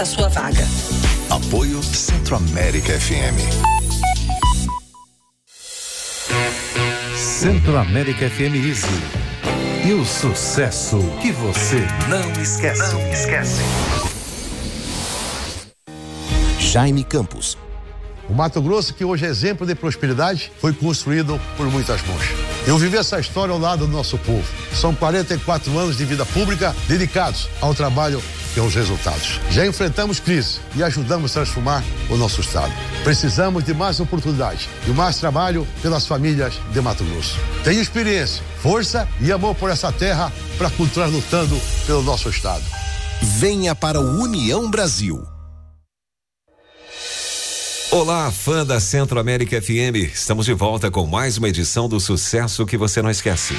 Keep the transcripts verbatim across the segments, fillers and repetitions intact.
a sua vaga. Apoio Centro-América F M. Centro-América F M Easy. E o sucesso que você não esquece. Não esquece. Jaime Campos. O Mato Grosso, que hoje é exemplo de prosperidade, foi construído por muitas mãos. Eu vivi essa história ao lado do nosso povo. São quarenta e quatro anos de vida pública dedicados ao trabalho e aos resultados. Já enfrentamos crise e ajudamos a transformar o nosso estado. Precisamos de mais oportunidade e mais trabalho pelas famílias de Mato Grosso. Tenho experiência, força e amor por essa terra para continuar lutando pelo nosso estado. Venha para o União Brasil. Olá, fã da Centro-América F M. Estamos de volta com mais uma edição do sucesso que você não esquece.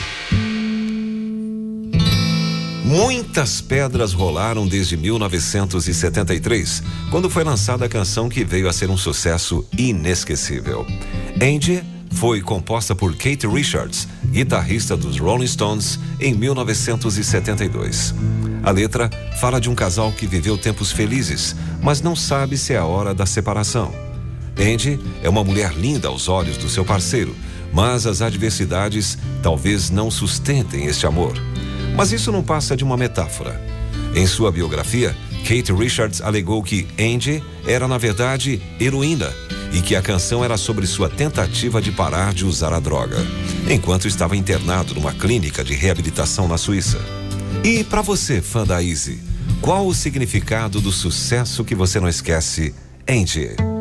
Muitas pedras rolaram desde mil novecentos e setenta e três, quando foi lançada a canção que veio a ser um sucesso inesquecível. Angie foi composta por Keith Richards, guitarrista dos Rolling Stones, em mil novecentos e setenta e dois. A letra fala de um casal que viveu tempos felizes, mas não sabe se é a hora da separação. Angie é uma mulher linda aos olhos do seu parceiro, mas as adversidades talvez não sustentem este amor. Mas isso não passa de uma metáfora. Em sua biografia, Keith Richards alegou que Angie era, na verdade, heroína e que a canção era sobre sua tentativa de parar de usar a droga, enquanto estava internado numa clínica de reabilitação na Suíça. E para você, fã da Easy, qual o significado do sucesso que você não esquece, Angie?